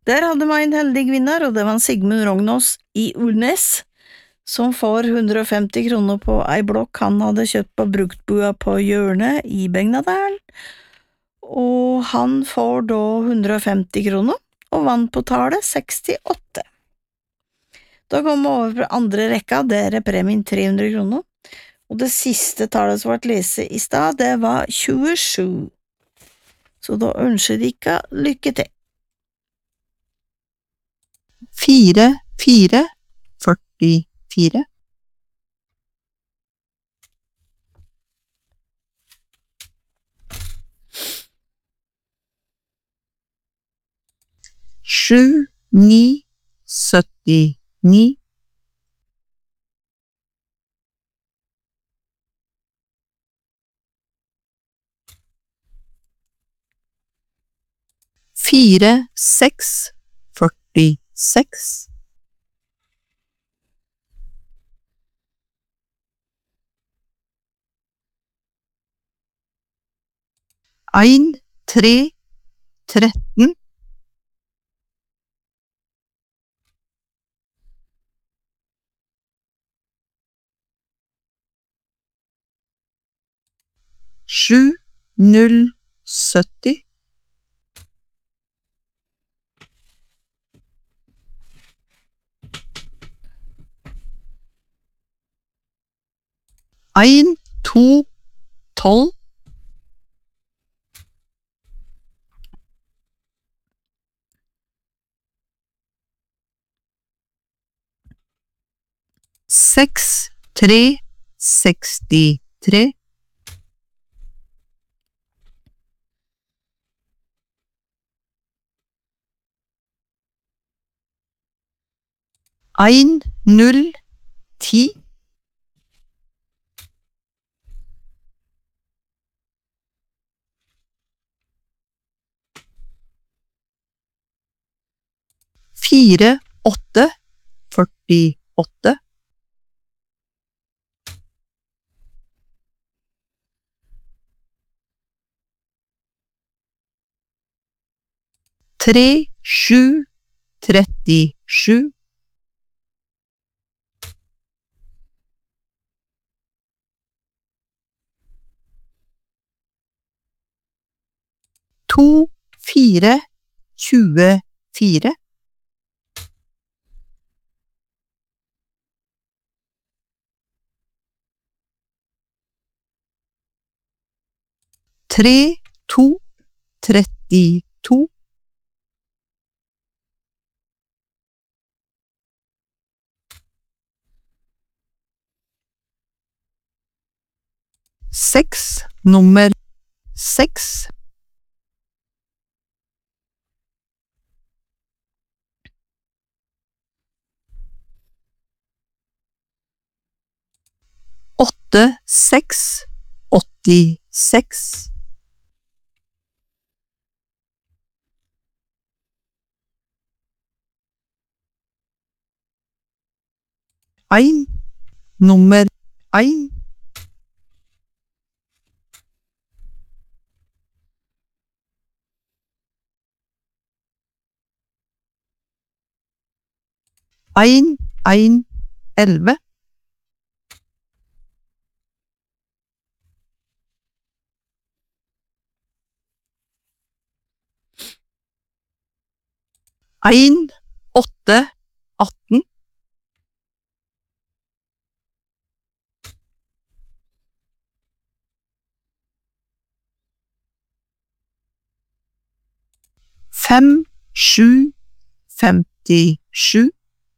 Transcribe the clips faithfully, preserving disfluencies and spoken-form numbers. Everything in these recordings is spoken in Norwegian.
Der hadde man en heldig vinner, og det var Sigmund Rognås i Ulnes, som får hundre og femti kroner på ei blokk han hadde kjøpt på bruktbua på hjørnet i Begnadalen, og han får da hundre og femti kroner, og vant på tallet sekstiåtte. Da kom vi over på andre rekka, der er premien tre hundre kroner, og det siste tallet som ble lese i stad, det var tjuesju. Så da ønsker jeg dere lykke til. Fire, fire, førtifire. Sju, ni, syttini. Fire, seks, førtiseks. En, tre, tretten. Sju, null, sytti. En, to, tolv. Seks, tre, sekstitre. En, null, ti. Fire, åtte, førtiåtte. Tre, sju, trettisju. To, fire, tjuefire. Tre, to, trettito. Seks, nummer seks. Åtte, seks, åttiseks. En, nummer en. En, en, elleve. En, åtte, atten. Fem, sju, femtisju.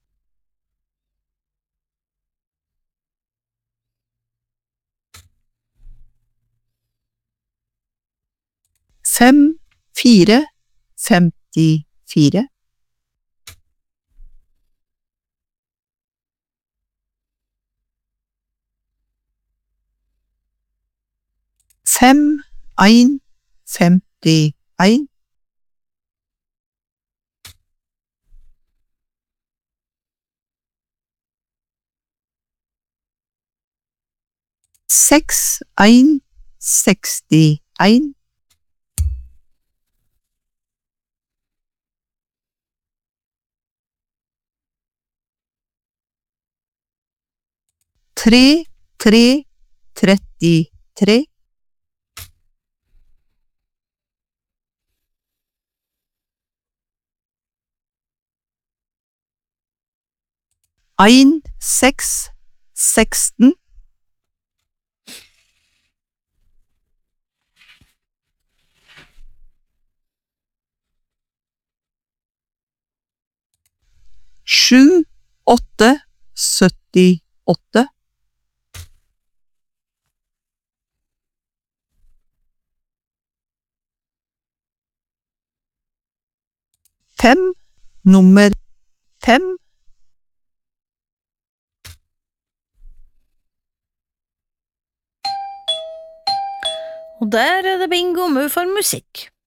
Fem, fire, femtifire. Fem, en, femtien. Seks, en, sekstien. tre, tre, trettitre. En, seks, seksten. Sju, åtte, syttiåtte. Fem, nummer fem. Og der er det bingo med for musikk.